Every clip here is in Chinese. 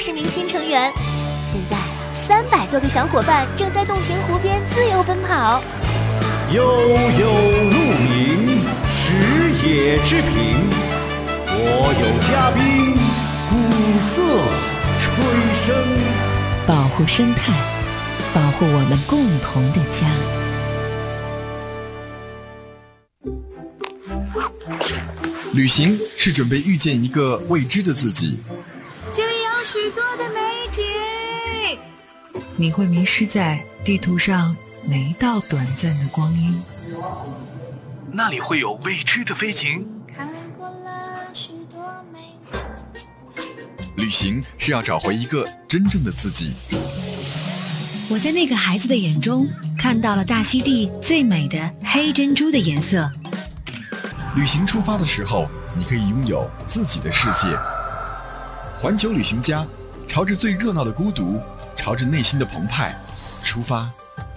20名新成员。现在300多个小伙伴正在洞庭湖边自由奔跑。 悠悠鹿鸣，食野之苹。我有嘉宾，鼓瑟吹笙。 保护生态，保护我们共同的家。 旅行是准备遇见一个未知的自己， 这里有许多的美景， 你会迷失在地图上每一道短暂的光阴， 那里会有未知的飞行。 看过了许多美景。 旅行是要找回一个真正的自己。 我在那个孩子的眼中看到了大溪地最美的黑珍珠的颜色。 旅行出发的时候，你可以拥有自己的世界。环球旅行家，朝着最热闹的孤独，朝着内心的澎湃出发。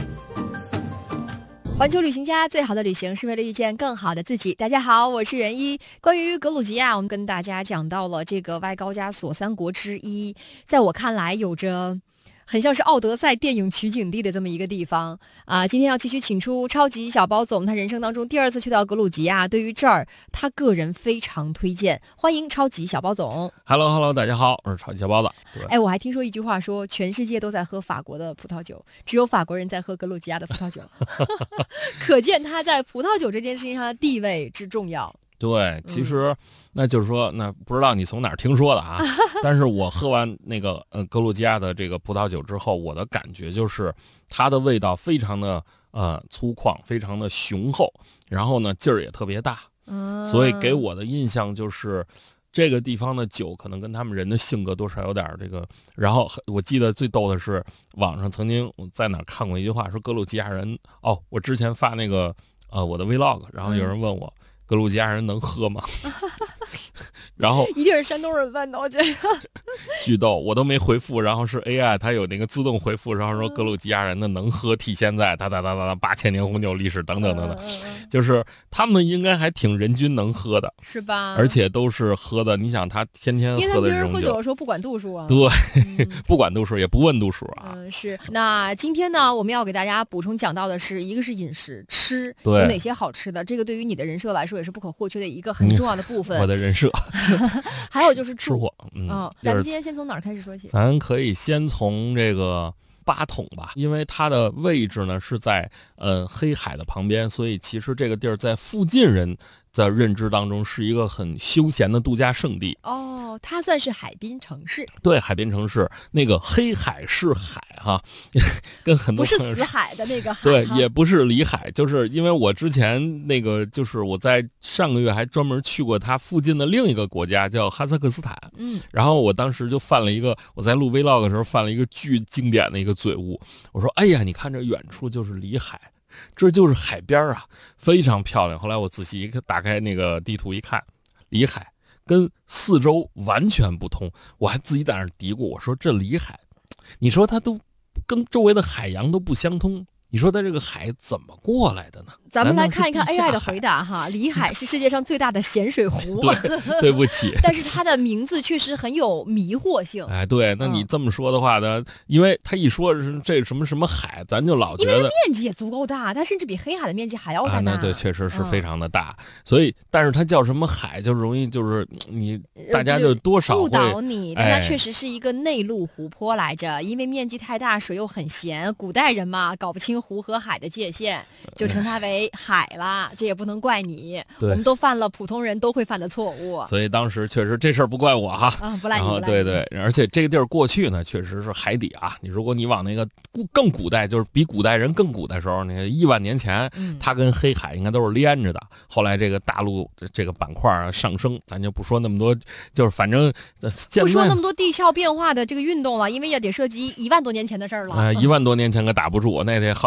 环球旅行家，最好的旅行是为了遇见更好的自己。大家好，我是袁一。关于格鲁吉亚，我们跟大家讲到了这个外高加索3国之一，在我看来有着很像是奥德赛电影取景地的这么一个地方啊！今天要继续请出超级小包总，他人生当中第2次去到格鲁吉亚，对于这儿他个人非常推荐。欢迎超级小包总。 Hello， 大家好，我是超级小包子。 哎，我还听说一句话说，全世界都在喝法国的葡萄酒，只有法国人在喝格鲁吉亚的葡萄酒，可见他在葡萄酒这件事情上的地位之重要。 对，其实那就是说，那不知道你从哪儿听说的啊？但是我喝完那个格鲁吉亚的这个葡萄酒之后，我的感觉就是它的味道非常的粗犷，非常的雄厚，然后呢劲儿也特别大，所以给我的印象就是这个地方的酒可能跟他们人的性格多少有点这个。然后我记得最逗的是，网上曾经在哪儿看过一句话，说格鲁吉亚人我之前发那个我的 vlog， 然后有人问我。格鲁吉亚人能喝吗？然后一定是山东人问的，我觉得巨逗，我都没回复，然后是 AI 它有那个自动回复，然后说格鲁吉亚人的能喝体现在8000年红酒历史等等等等，就是他们应该还挺人均能喝的， 是吧？ 而且都是喝的，你想他天天喝的这种酒，因为他们喝酒的时候不管度数啊， 对，不管度数也不问度数啊。 是。那今天呢，我们要给大家补充讲到的是，一个是饮食吃有哪些好吃的，这个对于你的人设来说也是不可或缺的一个很重要的部分。 我的人设还有就是吃货， 咱们今天先从哪儿开始说起？ 咱可以先从这个巴统吧，因为它的位置呢是在黑海的旁边，所以其实这个地儿在附近人的认知当中是一个很休闲的度假胜地。 它算是海滨城市。 对，海滨城市，那个黑海是海哈，跟很多不是死海的那个海， 对，也不是里海，就是因为我之前那个就是我在上个月还专门去过它附近的另一个国家叫哈萨克斯坦，然后我当时就犯了一个，我在录 vlog 的时候犯了一个巨经典的一个嘴误，我说哎呀，你看这远处就是里海。这就是海边啊，非常漂亮。后来我仔细打开那个地图一看，里海跟四周完全不同。我还自己在那儿嘀咕，我说这里海，你说它都跟周围的海洋都不相通，你说它这个海怎么过来的呢？ 咱们来看一看 AI 的回答哈。里海是世界上最大的咸水湖。 对不起。 但是它的名字确实很有迷惑性。 哎，对，那你这么说的话呢，因为他一说是这什么什么海，咱就老觉得， 因为它面积也足够大，它甚至比黑海的面积还要大。 那对，确实是非常的大。所以，但是它叫什么海，就容易就是你大家就多少误导你。但它确实是一个内陆湖泊来着，因为面积太大，水又很咸，古代人嘛搞不清湖和海的界限，就称它为海啦，这也不能怪你，我们都犯了普通人都会犯的错误。 所以当时确实这事儿不怪我哈， 不赖你。 对，而且这个地儿过去呢，确实是海底啊。如果你往那个更古代，就是比古代人更古的时候，那个1万年前，它跟黑海应该都是连着的。后来这个大陆这个板块上升，咱就不说那么多，就是反正不说那么多地壳变化的这个运动了，因为也得涉及1万多年前的事儿了。 1万多年前可打不住，那得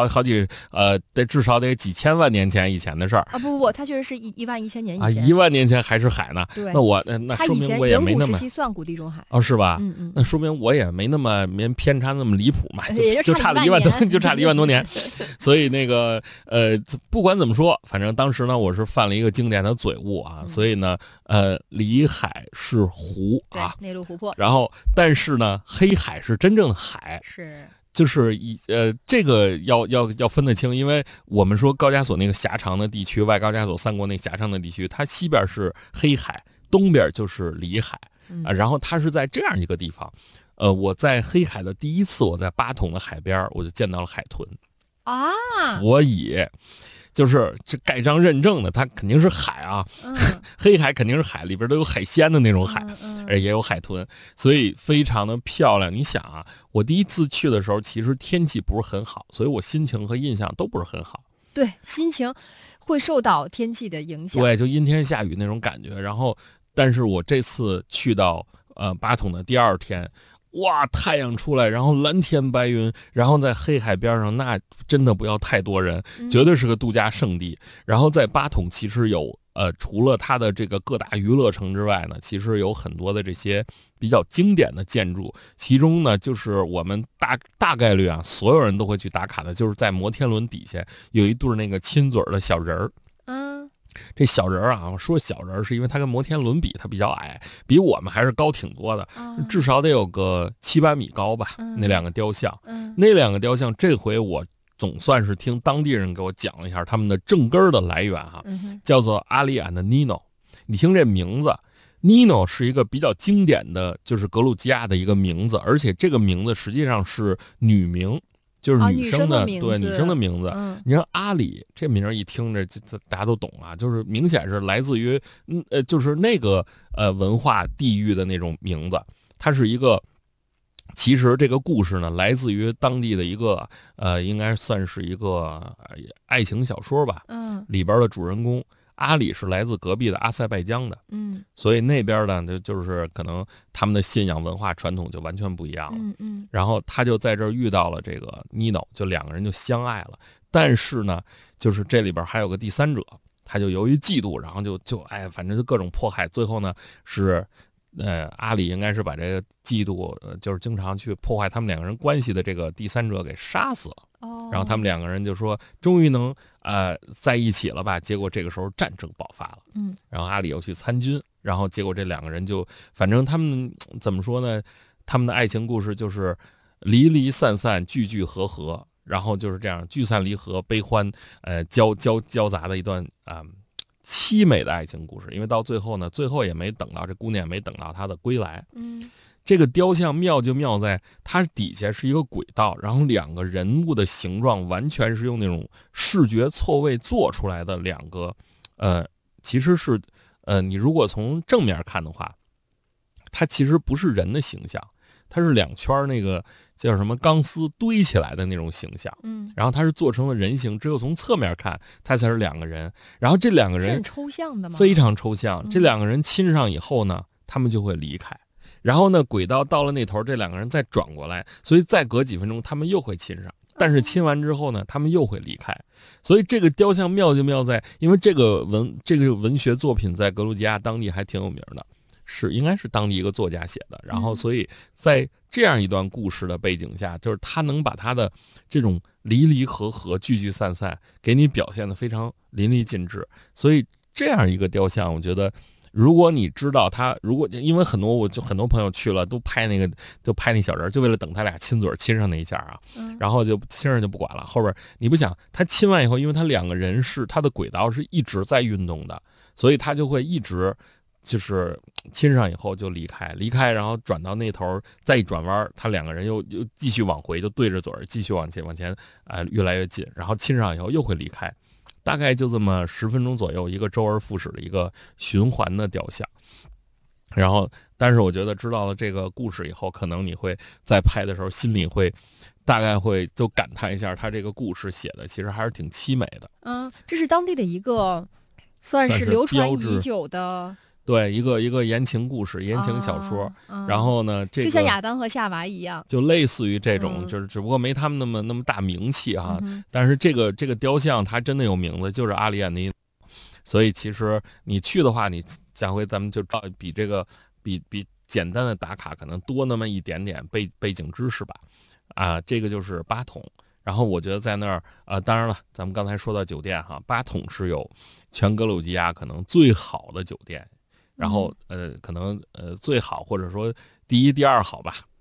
好几得至少得几千万年前以前的事儿啊！不，它确实是11000年以啊前 ，1万年前还是海呢。 对， 那说明我也没那么， 远古时期算古地中海哦，是吧？ 那说明我也没那么偏差那么离谱嘛， 就差了1万多，就差了1万多年。所以那个不管怎么说，反正当时呢，我是犯了一个经典的嘴误啊，所以呢，里海是湖啊， 内陆湖泊。 然后，但是呢，黑海是真正的海， 是。 就是这个要分得清，因为我们说高加索那个狭长的地区，外高加索3国那狭长的地区，它西边是黑海，东边就是里海啊，然后它是在这样一个地方。我在黑海的第一次，我在巴统的海边，我就见到了海豚啊， 所以就是这盖章认证的，它肯定是海啊，黑海肯定是海，里边都有海鲜的那种海，也有海豚，所以非常的漂亮。你想啊，我第一次去的时候，其实天气不是很好，所以我心情和印象都不是很好。 对，心情会受到天气的影响。 对，就阴天下雨那种感觉。然后，但是我这次去到巴统的第2天。哇，太阳出来，然后蓝天白云，然后在黑海边上，那真的不要太多人，绝对是个度假胜地。然后在巴统其实有除了它的这个各大娱乐城之外呢，其实有很多的这些比较经典的建筑，其中呢就是我们大概率啊，所有人都会去打卡的，就是在摩天轮底下有一对那个亲嘴的小人儿。这小人儿啊，说小人儿是因为他跟摩天轮比，他比较矮，比我们还是高挺多的，至少得有个7-8米高吧。那2个雕像，那2个雕像，这回我总算是听当地人给我讲了一下他们的正根儿的来源哈，叫做阿里安的 Nino。你听这名字 ，Nino 是一个比较经典的，就是格鲁吉亚的一个名字，而且这个名字实际上是女名。就是女生的，对女生的名字。你说阿里这名一听着，就大家都懂啊，就是明显是来自于就是那个文化地域的那种名字。它是一个，其实这个故事呢，来自于当地的一个应该算是一个爱情小说吧。里边的主人公阿里是来自隔壁的阿塞拜疆的，所以那边呢就是可能他们的信仰文化传统就完全不一样了。然后他就在这儿遇到了这个 Nino， 就2个人就相爱了。但是呢，就是这里边还有个第三者，他就由于嫉妒，然后就反正就各种迫害，最后呢是阿里应该是把这个嫉妒就是经常去破坏他们2个人关系的这个第三者给杀死了。然后他们2个人就说终于能在一起了吧，结果这个时候战争爆发了。然后阿里又去参军，然后结果这2个人就反正他们怎么说呢，他们的爱情故事就是离离散散聚聚合合，然后就是这样聚散离合，悲欢交杂的一段凄美的爱情故事。因为到最后呢，最后也没等到这姑娘没等到她的归来。这个雕像妙就妙在它底下是一个轨道，然后2个人物的形状完全是用那种视觉错位做出来的2个其实是你如果从正面看的话，它其实不是人的形象，它是2圈那个叫什么钢丝堆起来的那种形象。然后它是做成了人形，只有从侧面看它才是2个人。然后这2个人是抽象的吗？ 非常抽象。这2个人亲上以后呢，他们就会离开。然后呢，轨道到了那头，这2个人再转过来，所以再隔几分钟他们又会亲上。但是亲完之后呢，他们又会离开。所以这个雕像妙就妙在，因为这个文学作品在格鲁吉亚当地还挺有名的，应该是当地一个作家写的。然后所以在这样一段故事的背景下，就是他能把他的这种离离合合、聚聚散散给你表现得非常淋漓尽致。所以这样一个雕像，我觉得如果你知道他，因为很多朋友去了都拍那小人，就为了等他俩亲嘴亲上那一下啊，然后就亲上就不管了。后边你不想他亲完以后，因为他2个人是他的轨道是一直在运动的，所以他就会一直就是亲上以后就离开，然后转到那头，再一转弯，他2个人又继续往回，就对着嘴继续往前越来越近，然后亲上以后又会离开。大概就这么10分钟左右，一个周而复始的一个循环的雕像。然后，但是我觉得知道了这个故事以后，可能你会在拍的时候心里大概会就感叹一下，他这个故事写的其实还是挺凄美的。 这是当地的一个算是流传已久的对，一个言情故事、言情小说。然后呢，这个就像亚当和夏娃一样， 就类似于这种，就是只不过没他们那么大名气啊。但是这个雕像它真的有名字，就是阿里安尼。所以其实你去的话，你下回咱们就比这个比简单的打卡可能多那么一点点背景知识吧。这个就是巴统。然后我觉得在那儿当然了，咱们刚才说到酒店哈，巴统是有全格鲁吉亚可能最好的酒店，然后可能最好或者说第一第二好吧，